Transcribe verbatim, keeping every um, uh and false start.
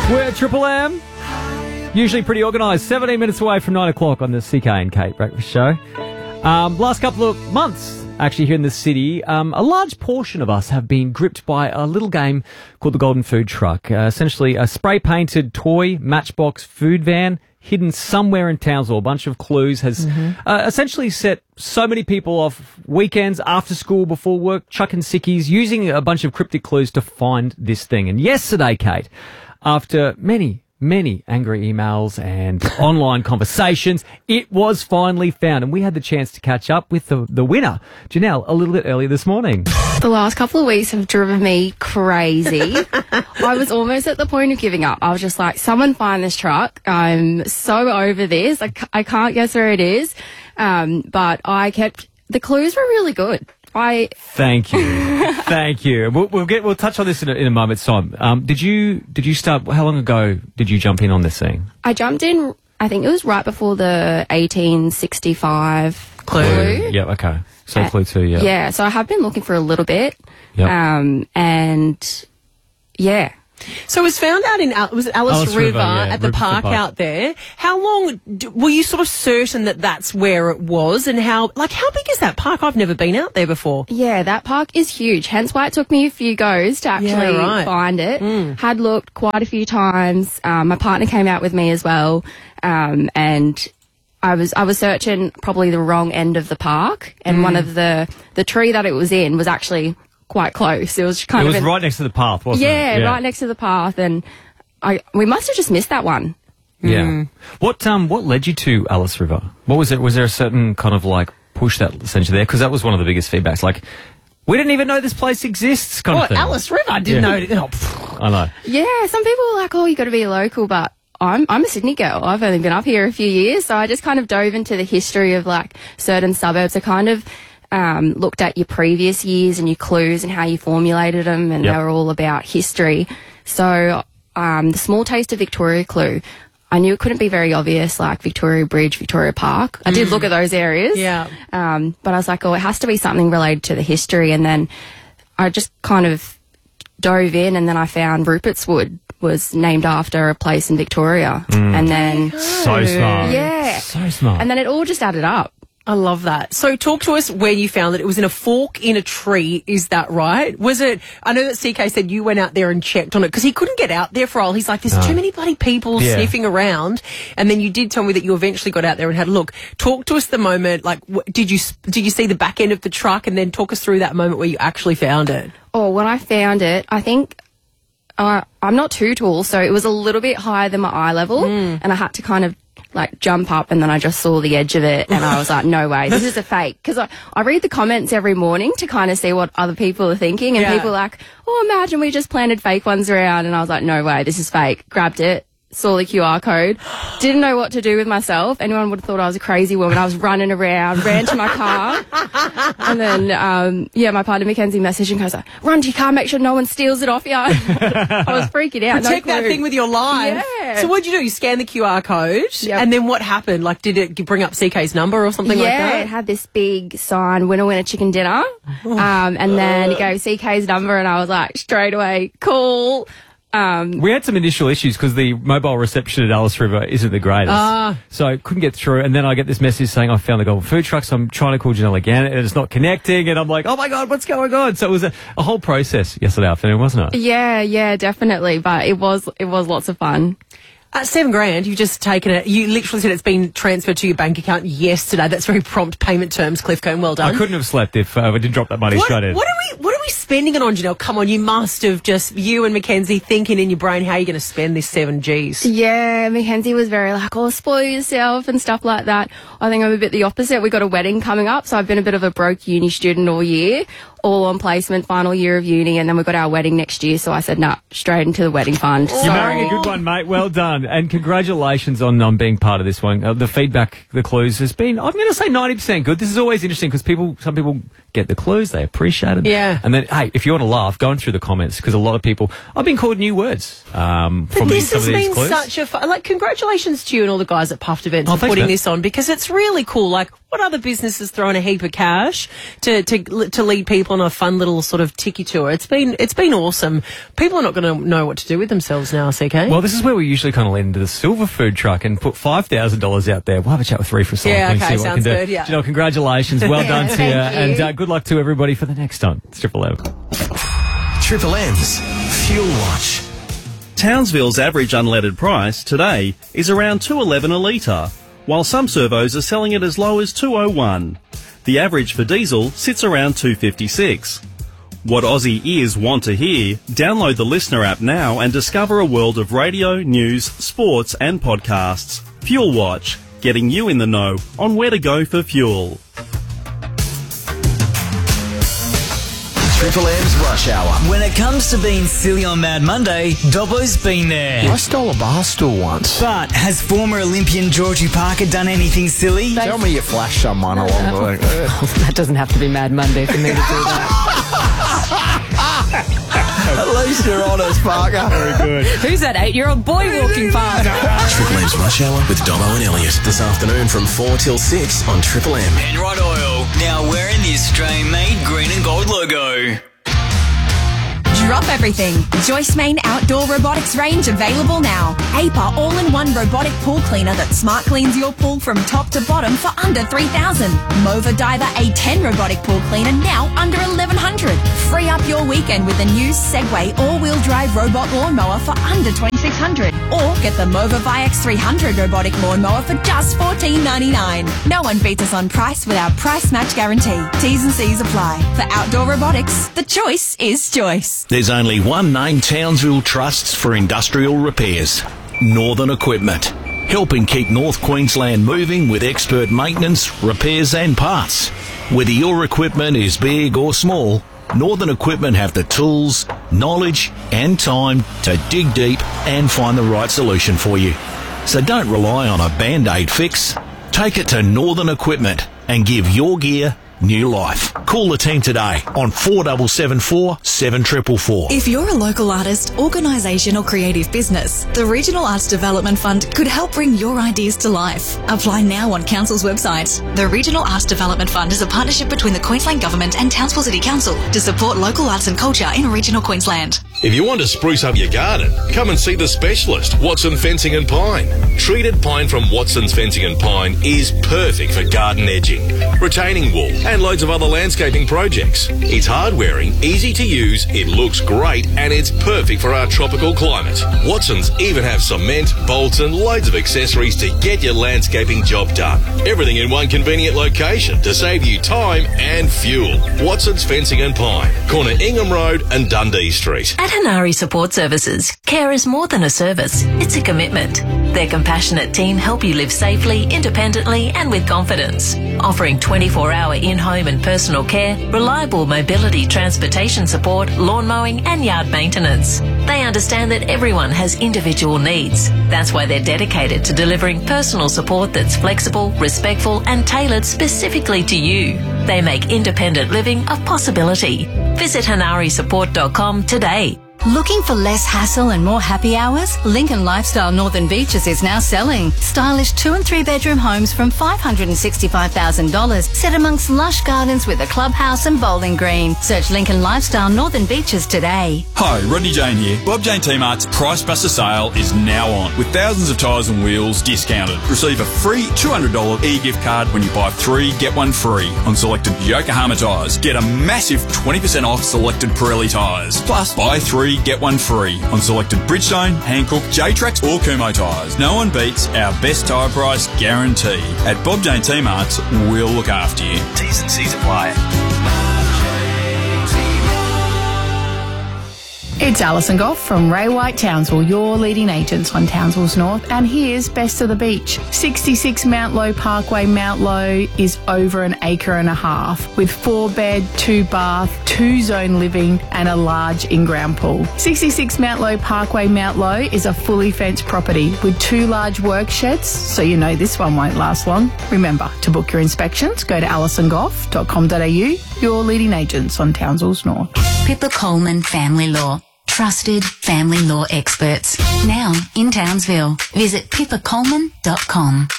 We're Triple M. Usually pretty organised. seventeen minutes away from nine o'clock on the C K and Kate Breakfast Show. Um, last couple of months, actually, here in the city, um, a large portion of us have been gripped by a little game called the Golden Food Truck. Uh, essentially, a spray-painted toy matchbox food van hidden somewhere in Townsville. A bunch of clues has mm-hmm. uh, essentially set so many people off weekends, after school, before work, chucking sickies, using a bunch of cryptic clues to find this thing. And yesterday, Kate, after many... many angry emails and online conversations, it was finally found. And we had the chance to catch up with the, the winner, Janelle, a little bit earlier this morning. The last couple of weeks have driven me crazy. I was almost at the point of giving up. I was just like, someone find this truck. I'm so over this. I, I can't guess where it is. Um, but I kept... The clues were really good. I Thank you. Thank you. We'll, we'll get. We'll touch on this in a, in a moment's time. Um, did you Did you start? How long ago did you jump in on this thing? I jumped in. I think it was right before the eighteen sixty-five clue. Clue. Yeah. Okay. So uh, clue two. Yeah. Yeah. So I have been looking for a little bit. Yep. Um. And yeah. So it was found out in, was it Alice, Alice River, River yeah, at the River park, park out there. How long, d- were you sort of certain that that's where it was, and how, like, how big is that park? I've never been out there before. Yeah, that park is huge, hence why it took me a few goes to actually Yeah, right. find it. Mm. Had looked quite a few times. Um, my partner came out with me as well, um, and I was I was searching probably the wrong end of the park, and Mm. one of the, the tree that it was in was actually quite close. It was kind It of... was an, right next to the path, wasn't yeah, it? right next to the path, and I we must have just missed that one. Yeah. Mm. What um What led you to Alice River? What was it? Was there a certain kind of like push that sent you there? Because that was one of the biggest feedbacks. Like, we didn't even know this place exists. Kind Oh, of thing. Alice River, I didn't Yeah. know. Oh, pfft. I know. Yeah, some people were like, oh, you got to be a local, but I'm I'm a Sydney girl. I've only been up here a few years, so I just kind of dove into the history of like certain suburbs. I kind of um, looked at your previous years and your clues and how you formulated them, and Yep. they were all about history. So um, the Small Taste of Victoria clue, I knew it couldn't be very obvious, like Victoria Bridge, Victoria Park. I did look at those areas. Yeah. Um, but I was like, oh, it has to be something related to the history. And then I just kind of dove in, and then I found Rupert's Wood was named after a place in Victoria. And then, So smart. yeah. So smart. And then it all just added up. I love that. So talk to us where you found it. It was in a fork in a tree. Is that right? Was it, I know that C K said you went out there and checked on it because he couldn't get out there for a while. He's like, there's No. too many bloody people Yeah. sniffing around. And then you did tell me that you eventually got out there and had a look. Talk to us the moment, like, wh- did you, s- did you see the back end of the truck, and then talk us through that moment where you actually found it? Oh, when I found it, I think uh, I'm not too tall, so it was a little bit higher than my eye level, and I had to kind of like jump up, and then I just saw the edge of it, and I was like, no way, this is a fake. Because I, I read the comments every morning to kind of see what other people are thinking, and Yeah. people are like, oh, imagine we just planted fake ones around, and I was like, no way, this is fake. Grabbed it, saw the Q R code, didn't know what to do with myself. Anyone would have thought I was a crazy woman. I was running around, ran to my car, and then, um, yeah, my partner Mackenzie messaged and goes, like, run to your car, make sure no one steals it off you. I was freaking out. Protect no that clue. thing with your life. Yeah. So what did you do? You scanned the Q R code, Yep. and then what happened? Like, did it bring up C K's number or something yeah, like it that? had this big sign, winner, winner, chicken dinner. Um, and then it gave C K's number, and I was like, straight away, cool. Um, We had some initial issues because the mobile reception at Alice River isn't the greatest. Ah. So I couldn't get through. And then I get this message saying I found the Golden Food Truck. So I'm trying to call Janelle again, and it's not connecting. And I'm like, oh, my God, what's going on? So it was a, a whole process yesterday afternoon, wasn't it? yeah, yeah, definitely. But it was, it was lots of fun. Uh, seven grand, you've just taken it. You literally said it's been transferred to your bank account yesterday. That's very prompt payment terms, Cliff Cone. Well done. I couldn't have slept if uh, I didn't drop that money What, straight in. what are we? What are we spending it on, Janelle? Come on, you must have just you and Mackenzie thinking in your brain how you're going to spend this seven G's. Yeah, Mackenzie was very like, oh, spoil yourself and stuff like that. I think I'm a bit the opposite. We got a wedding coming up, so I've been a bit of a broke uni student all year, all on placement, final year of uni, and then we've got our wedding next year, so I said, nah, straight into the wedding fund. You're So- marrying a good one, mate. Well done. And congratulations on um, being part of this one. Uh, the feedback, the clues has been, I'm going to say ninety percent good. This is always interesting because people, some people get the clues, they appreciate it. Yeah. And then, hey, if you want to laugh, going through the comments, because a lot of people, I've been called new words um, But from this some has of these been clues. such a fun, like, congratulations to you and all the guys at Puffed Events Oh, for thanks, putting man. this on, because it's really cool. Like, what other business has thrown a heap of cash to, to, to lead people on a fun little sort of tiki tour? It's been, it's been awesome. People are not going to know what to do with themselves now, C K. Well, this is where we usually kind of lean into the silver food truck and put five thousand dollars out there. We'll have a chat with Reef Recycling. Yeah, okay, see what sounds we can good, do. yeah. Janelle, congratulations. Well done to you. Thank you. And uh, good luck to everybody for the next time. It's Triple M. Triple M's Fuel Watch. Townsville's average unleaded price today is around two dollars eleven a litre, while some servos are selling it as low as two dollars oh one. The average for diesel sits around two dollars fifty-six. What Aussie ears want to hear? Download the Listener app now and discover a world of radio, news, sports and podcasts. Fuel Watch, getting you in the know on where to go for fuel. Triple M's Rush Hour. When it comes to being silly on Mad Monday, Dobbo's been there. I stole a bar stool once. But has former Olympian Georgie Parker done anything silly? Tell me you flashed someone along the way. That doesn't have to be Mad Monday for me to do that. At least you're honest, Parker. Very good. Who's that eight-year-old boy walking past? Triple M's Rush Hour with Dobbo and Elliot this afternoon from four till six on Triple M. Enright Oil, now wearing the Australian-made green and gold logo. Drop everything. Joyce Main Outdoor Robotics range available now. A P A all-in-one robotic pool cleaner that smart cleans your pool from top to bottom for under three thousand dollars. Mova Diver A ten robotic pool cleaner now under eleven hundred dollars. Free up your weekend with the new Segway all-wheel drive robot lawnmower for under twenty-six hundred dollars. Or get the Mova V X three hundred robotic lawnmower for just fourteen ninety-nine. No one beats us on price with our price match guarantee. T's and C's apply. For outdoor robotics, the choice is choice. There's only one name Townsville trusts for industrial repairs. Northern Equipment. Helping keep North Queensland moving with expert maintenance, repairs and parts. Whether your equipment is big or small, Northern Equipment have the tools, knowledge and time to dig deep and find the right solution for you. So don't rely on a Band-Aid fix. Take it to Northern Equipment and give your gear new life. Call the team today on four seven seven four, seven four four four. If you're a local artist, organisation or creative business, the Regional Arts Development Fund could help bring your ideas to life. Apply now on Council's website. The Regional Arts Development Fund is a partnership between the Queensland Government and Townsville City Council to support local arts and culture in regional Queensland. If you want to spruce up your garden, come and see the specialist, Watson Fencing and Pine. Treated pine from Watson's Fencing and Pine is perfect for garden edging, retaining wall, and loads of other landscaping projects. It's hard-wearing, easy to use, it looks great, and it's perfect for our tropical climate. Watson's even have cement, bolts, and loads of accessories to get your landscaping job done. Everything in one convenient location to save you time and fuel. Watson's Fencing and Pine, corner Ingham Road and Dundee Street. At Hanari Support Services, care is more than a service, it's a commitment. Their compassionate team help you live safely, independently and with confidence. Offering twenty-four hour in-home and personal care, reliable mobility transportation support, lawn mowing and yard maintenance. They understand that everyone has individual needs. That's why they're dedicated to delivering personal support that's flexible, respectful and tailored specifically to you. They make independent living a possibility. Visit hanari support dot com today. Looking for less hassle and more happy hours? Lincoln Lifestyle Northern Beaches is now selling. Stylish two and three bedroom homes from five hundred sixty-five thousand dollars set amongst lush gardens with a clubhouse and bowling green. Search Lincoln Lifestyle Northern Beaches today. Hi, Rodney Jane here. Bob Jane T-Mart's Price Buster sale is now on with thousands of tyres and wheels discounted. Receive a free two hundred dollars e-gift card when you buy three, get one free on selected Yokohama tyres. Get a massive twenty percent off selected Pirelli tyres. Plus, buy three, get one free on selected Bridgestone, Hankook, J-Trax or Kumho tyres. No one beats our best tyre price guarantee. At Bob Jane T-Mart's, we'll look after you. T's and C's apply. It's Alison Goff from Ray White Townsville, your leading agents on Townsville's North, and here's Best of the Beach. sixty-six Mount Low Parkway, Mount Low is over an acre and a half with four bed, two bath, two zone living and a large in-ground pool. sixty-six Mount Low Parkway, Mount Low is a fully fenced property with two large work sheds, so you know this one won't last long. Remember, to book your inspections, go to alison goff dot com dot a u, your leading agents on Townsville's North. Pippa Coleman Family Law. Trusted family law experts. Now in Townsville. Visit pippa coleman dot com.